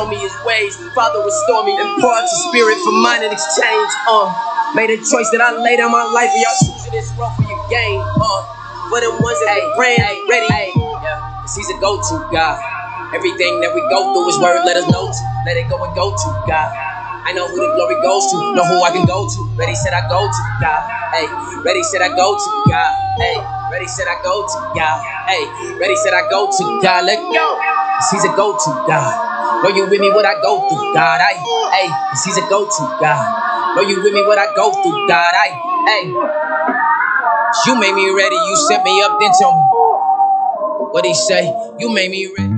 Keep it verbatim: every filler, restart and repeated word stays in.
me his ways, Father restore me, impart your spirit for mine in exchange. Uh, made a choice that I laid down my life, and y'all choosing this rough for your game. Uh, for them ones that ain't praying, ain't ready. Yeah, cause he's a go-to God. Everything that we go through, his word let us know to. Let it go and go to God. I know who the glory goes to, know who I can go to. Ready said I go to God. Hey, ready said I go to God. Hey, ready said I go to God. Hey, ready said I go to God. Let go. Cause he's a go-to God. Know you with me what I go through, God. I, hey, cause he's a go-to God. Know you with me what I go through, God. I, hey. You made me ready, you set me up, then tell me what he say. You made me ready.